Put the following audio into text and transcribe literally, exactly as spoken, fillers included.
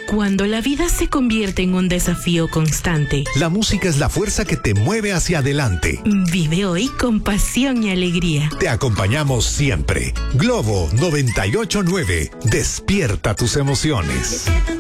Cuando la vida se convierte en un desafío constante, la música es la fuerza que te mueve hacia adelante. Vive hoy con pasión y alegría. Te acompañamos siempre. Globo noventa y ocho nueve. Despierta tus emociones.